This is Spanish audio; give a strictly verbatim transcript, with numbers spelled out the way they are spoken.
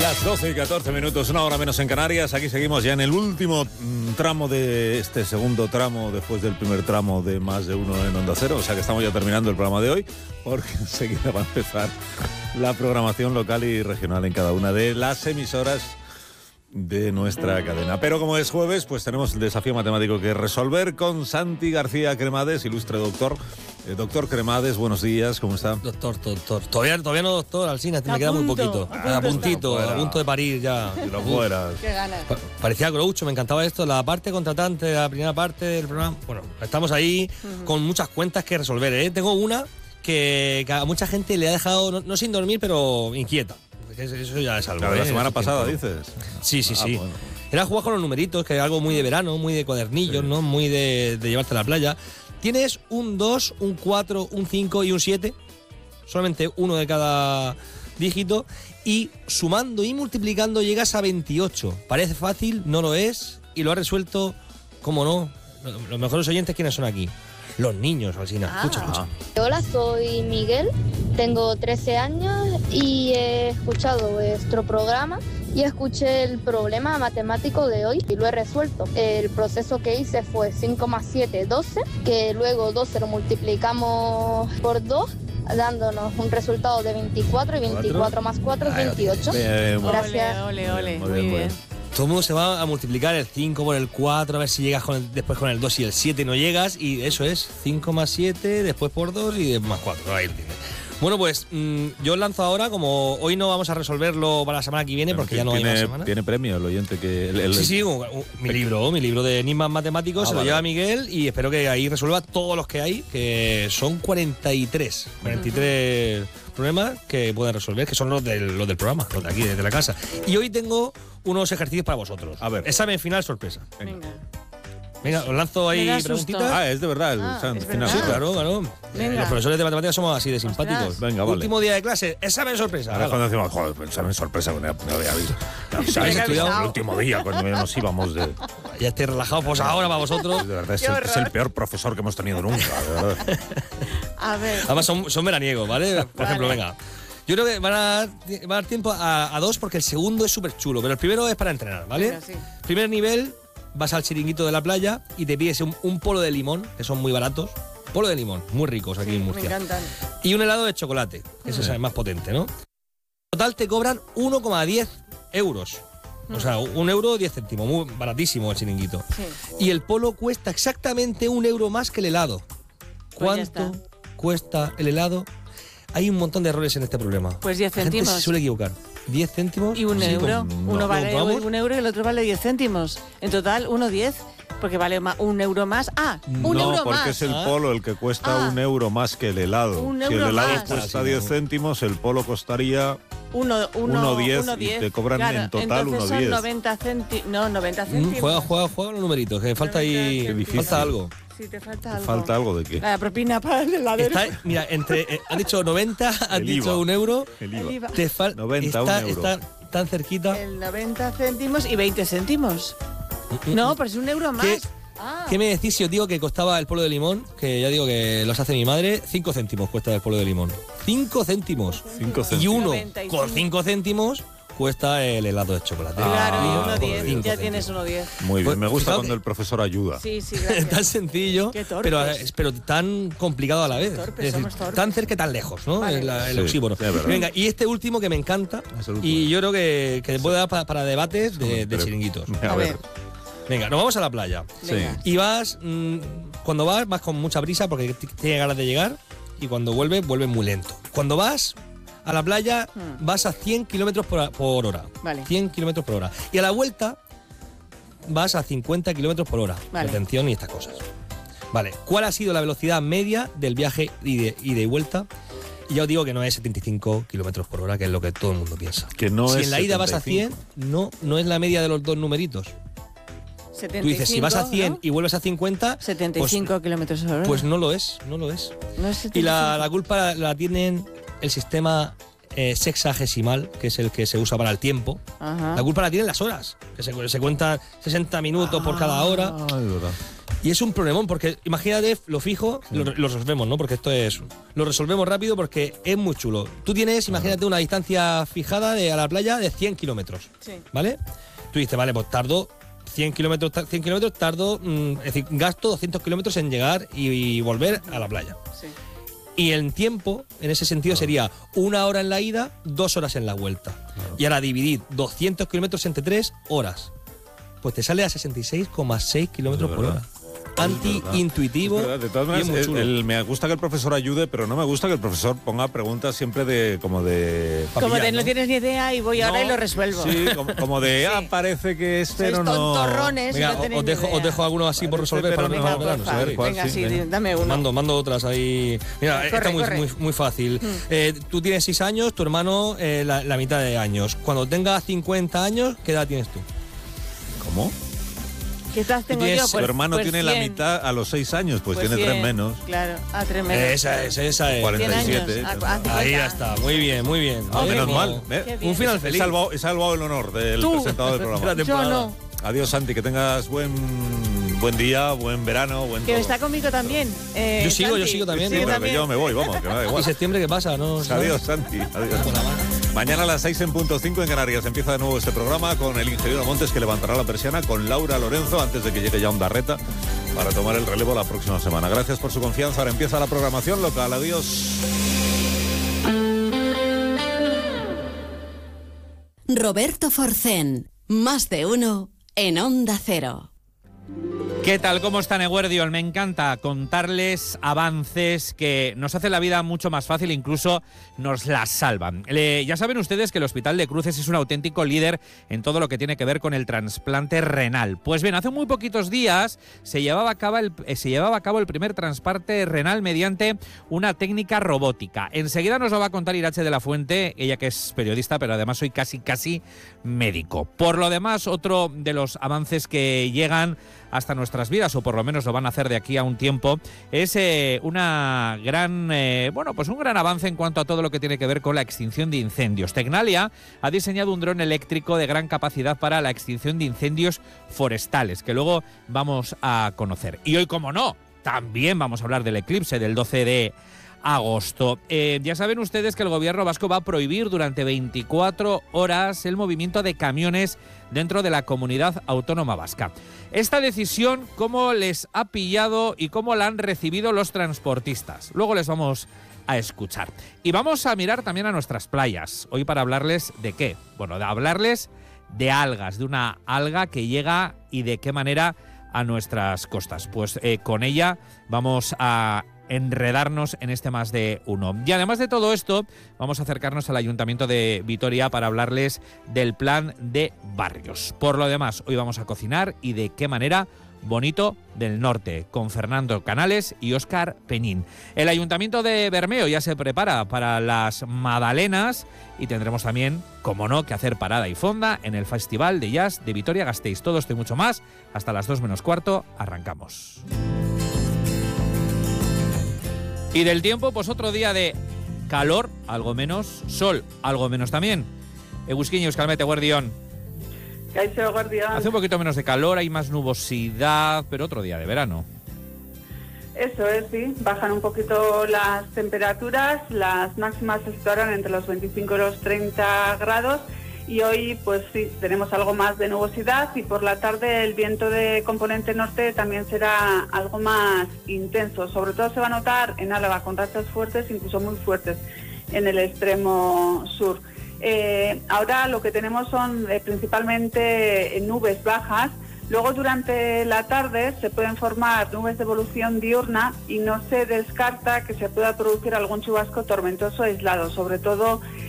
Las doce y catorce minutos, una hora menos en Canarias. Aquí seguimos ya en el último mm, tramo de este segundo tramo, después del primer tramo de Más de Uno en Onda Cero. O sea que estamos ya terminando el programa de hoy, porque enseguida va a empezar la programación local y regional en cada una de las emisoras de nuestra cadena. Pero como es jueves, pues tenemos el desafío matemático que resolver con Santi García Cremades, ilustre doctor. Eh, doctor Cremades, buenos días, ¿cómo está? Doctor, doctor. Todavía, todavía no, doctor, Alsina, me queda muy poquito. A, a puntito, a punto de parir ya. Si lo fueras. Qué ganas. Pa parecía Groucho, me encantaba esto, la parte contratante, la primera parte del programa. Bueno, estamos ahí uh-huh. con muchas cuentas que resolver, ¿eh? Tengo una que, que a mucha gente le ha dejado, no, no sin dormir, pero inquieta. Eso ya es algo. Claro, ¿eh? la semana Ese pasada, tiempo. dices. Sí, sí, Ah, sí. bueno. Era jugar con los numeritos, que es algo muy de verano, muy de cuadernillos, sí. ¿no? Muy de, de llevarte a la playa. Tienes un dos, un cuatro, un cinco y un siete. Solamente uno de cada dígito. Y sumando y multiplicando llegas a veintiocho. Parece fácil, no lo es. Y lo has resuelto, ¿cómo no? Los mejores oyentes, ¿quiénes son aquí? Los niños, Alsina. Ah. Escucha, escucha. Hola, soy Miguel, tengo trece años y he escuchado vuestro programa y escuché el problema matemático de hoy y lo he resuelto. El proceso que hice fue cinco más siete, doce, que luego doce lo multiplicamos por dos, dándonos un resultado de veinticuatro y veinticuatro más cuatro es veintiocho. Bien, Gracias. Ole, ole, ole. Muy Muy bien, muy bien. bien. Todo el mundo se va a multiplicar el cinco por el cuatro, a ver si llegas con el, después con el dos y el siete y no llegas. Y eso es cinco más siete, después por dos y más cuatro. Ahí lo tienes. Bueno, pues mmm, yo os lanzo ahora, como hoy no vamos a resolverlo para la semana que viene, porque ya no hay tiene, más semana. Tiene premio el oyente que... El, el, sí, sí, un, un, mi libro, mi libro de enigmas matemáticos, ah, se lo vale. lleva Miguel y espero que ahí resuelva todos los que hay, que son cuarenta y tres. cuarenta y tres uh-huh. problemas que pueden resolver, que son los del, los del programa, los de aquí, desde la casa. Y hoy tengo unos ejercicios para vosotros. A ver. Examen final sorpresa. Venga. Venga. Venga, os lanzo ahí preguntitas. Ah, es de verdad el Ah, San, es final. verdad. Sí, claro, claro. Venga. Los profesores de matemáticas somos así de simpáticos. Ostras. Venga, vale. Último día de clase, examen sorpresa. Ahora Venga. cuando decimos, joder, pues examen sorpresa, no había visto. ¿Sabéis Venga, estudiado avisado. el último día cuando ya nos íbamos de... Ya estoy relajado, pues ahora para vosotros. De verdad, es Qué el, horror. es el peor profesor que hemos tenido nunca, de verdad. A ver. Además son, son veraniegos, ¿vale? Por ejemplo, Vale. venga. Yo creo que van a dar, van a dar tiempo a, a dos porque el segundo es súper chulo, pero el primero es para entrenar, ¿vale? Venga, sí. Primer nivel, vas al chiringuito de la playa y te pides un, un polo de limón, que son muy baratos. Polo de limón, muy ricos aquí en Me Murcia. encantan. Y un helado de chocolate, que ese es el más potente, ¿no? En total te cobran uno coma diez euros. O sea, un euro diez céntimos, muy baratísimo el chiringuito. Sí. Y el polo cuesta exactamente un euro más que el helado. Pues ya ¿Cuánto está. cuesta el helado? Hay un montón de errores en este problema. Pues diez La gente céntimos. se suele equivocar. ¿diez céntimos? Y un Sí, euro. pues, Uno no. vale ¿Vamos? un euro y el otro vale diez céntimos. En total, uno diez. Porque vale ma- un euro más. Ah, un no, euro porque más. es el Ah. polo el que cuesta Ah. un euro más que el helado. Un si el euro helado más. cuesta Ah, sí, diez no. céntimos, el polo costaría... Uno, uno, uno diez uno y diez. te cobran Claro, en total entonces uno son diez. noventa céntimos. No, noventa Mm, céntimos. Juega, juega, juega los numeritos, que falta ahí. Qué difícil. Falta algo. Sí, te falta algo. ¿Falta algo de qué? La propina para el heladero. Está, mira, entre. Eh, han dicho noventa, han El dicho IVA. un euro. El El IVA. IVA. Te falta. noventa, está, un euro. está tan cerquita. El noventa céntimos y veinte céntimos. No, pero es un euro más. ¿Qué? Ah. ¿Qué me decís si os digo que costaba el polo de limón? Que ya digo que los hace mi madre. cinco céntimos cuesta el polo de limón. cinco céntimos. cinco Y céntimos. uno noventa y cinco. con cinco céntimos cuesta el helado de chocolate. Claro, Ah, y uno por diez. Dios. Ya tienes uno diez. Muy bien, Pues, me gusta fijaos cuando que- el profesor ayuda. Sí, sí, tan gracias. sencillo, Qué torpes. pero, pero tan complicado a la vez. torpes, Es decir, somos torpes. tan cerca y tan lejos, ¿no? Vale. El, el Sí, oxímono. sí, es verdad. Venga, y este último que me encanta, Es el último. y yo creo que, que puede dar para, para debates de, de Pero- chiringuitos. A A ver. ver. Venga, nos vamos a la playa. Venga. Y vas, mmm, cuando vas, vas con mucha prisa porque t- tienes ganas de llegar, y cuando vuelves, vuelves muy lento. Cuando vas a la playa, Hmm. vas a cien kilómetros por, por hora. Vale. cien kilómetros por hora. Y a la vuelta, vas a cincuenta kilómetros por hora. Vale. Atención y estas cosas. Vale, ¿cuál ha sido la velocidad media del viaje ide ida y vuelta? Y ya os digo que no es setenta y cinco kilómetros por hora, que es lo que todo el mundo piensa. Que no si es en la ida vas a setenta y cien, cinco. no, no es la media de los dos numeritos. setenta Tú y dices, si cinco, vas a cien ¿no? y vuelves a cincuenta, setenta y cinco pues, kilómetros por hora. pues no lo es, no lo es. No es setenta Y y la, cinco. la culpa la, la tienen el sistema eh, sexagesimal, que es el que se usa para el tiempo. Ajá. La culpa la tienen las horas, que se, se cuentan sesenta minutos por cada hora. Ah, es verdad. Y es un problemón, porque imagínate, lo fijo, sí. lo, lo resolvemos, ¿no? Porque esto es... Lo resolvemos rápido porque es muy chulo. Tú tienes, imagínate, una distancia fijada de, a la playa de cien kilómetros, sí. ¿vale? Tú dices, vale, pues tardo cien kilómetros, cien kilómetros, tardo, mmm, es decir, gasto doscientos kilómetros en llegar y, y volver a la playa. Sí. Y el tiempo, en ese sentido, sería una hora en la ida, dos horas en la vuelta. Claro. Y ahora dividir doscientos kilómetros entre tres horas. Pues te sale a sesenta y seis coma seis kilómetros por hora. Anti-intuitivo. De todas maneras, el, el, me gusta que el profesor ayude, pero no me gusta que el profesor ponga preguntas siempre de como de papillán, como de no, ¿no? tienes ni idea y voy no, ahora y lo resuelvo. Sí, como, como de ah, sí. parece que este Sois pero no. tontorrones. Venga, no os, dejo, os dejo algunos así por resolver para venga, mejor verano. Venga, cuál, venga sí, sí, dame uno. Mando, mando otras ahí. Mira, corre, está muy, muy, muy fácil. Mm. Eh, tú tienes seis años, tu hermano eh, la, la mitad de años. Cuando tengas cincuenta años, ¿qué edad tienes tú? ¿Cómo? ¿Qué edad tengo tienes, yo? Pues, tu hermano pues tiene cien. La mitad a los seis años, pues, pues tiene cien, tres menos. Claro, a tres menos. Esa es, esa es. cuarenta y siete. Ahí ya está, muy bien, muy bien. Oh, menos mal. ¿eh? Un final feliz. He salvado, he salvado el honor del ¿Tú? presentador del programa. Yo no. Adiós, Santi, que tengas buen buen día, buen verano, buen Que todo. está conmigo también. Eh, yo sigo, Santi. yo sigo también. Sí, ¿no? bueno, que yo me voy, vamos, que me da igual. ¿Y septiembre qué pasa? ¿No? Adiós, Santi. Adiós. Mañana a las seis en punto cinco en Canarias empieza de nuevo este programa con el ingeniero Montes, que levantará la persiana, con Laura Lorenzo, antes de que llegue ya Onda Reta, para tomar el relevo la próxima semana. Gracias por su confianza. Ahora empieza la programación local. Adiós. Roberto Forcén, más de uno en Onda Cero. ¿Qué tal? ¿Cómo están, Eguerdiol? Me encanta contarles avances que nos hacen la vida mucho más fácil, incluso nos la salvan. Le, ya saben ustedes que el Hospital de Cruces es un auténtico líder en todo lo que tiene que ver con el trasplante renal. Pues bien, hace muy poquitos días se llevaba a cabo el, se llevaba a cabo el primer trasplante renal mediante una técnica robótica. Enseguida nos lo va a contar Irache de la Fuente, ella que es periodista, pero además soy casi, casi médico. Por lo demás, otro de los avances que llegan hasta nuestras vidas, o por lo menos lo van a hacer de aquí a un tiempo, es eh, una gran, eh, bueno, pues un gran avance en cuanto a todo lo que tiene que ver con la extinción de incendios. Tecnalia ha diseñado un dron eléctrico de gran capacidad para la extinción de incendios forestales, que luego vamos a conocer. Y hoy, como no, también vamos a hablar del eclipse del doce de agosto. Eh, ya saben ustedes que el gobierno vasco va a prohibir durante veinticuatro horas el movimiento de camiones dentro de la comunidad autónoma vasca. Esta decisión, ¿cómo les ha pillado y cómo la han recibido los transportistas? Luego les vamos a escuchar. Y vamos a mirar también a nuestras playas. Hoy para hablarles de qué. Bueno, de hablarles de algas, de una alga que llega y de qué manera a nuestras costas. Pues eh, con ella vamos a enredarnos en este más de uno. Y además de todo esto, vamos a acercarnos al Ayuntamiento de Vitoria para hablarles del plan de barrios. Por lo demás, hoy vamos a cocinar y de qué manera. Bonito del Norte, con Fernando Canales y Óscar Peñín. El Ayuntamiento de Bermeo ya se prepara para las Madalenas y tendremos también, como no, que hacer parada y fonda en el Festival de Jazz de Vitoria-Gasteiz. Todo esto y mucho más, hasta las dos menos cuarto, arrancamos. Y del tiempo, pues otro día de calor, algo menos, sol, algo menos también. Egusquiño, Euskalmete, Guardión. Hace un poquito menos de calor, hay más nubosidad, pero otro día de verano. Eso es, sí. Bajan un poquito las temperaturas, las máximas se situarán entre los veinticinco y los treinta grados y hoy, pues sí, tenemos algo más de nubosidad y por la tarde el viento de componente norte también será algo más intenso. Sobre todo se va a notar en Álava con rachas fuertes, incluso muy fuertes en el extremo sur. Eh, ahora lo que tenemos son eh, principalmente eh, nubes bajas. Luego durante la tarde se pueden formar nubes de evolución diurna y no se descarta que se pueda producir algún chubasco tormentoso aislado, sobre todo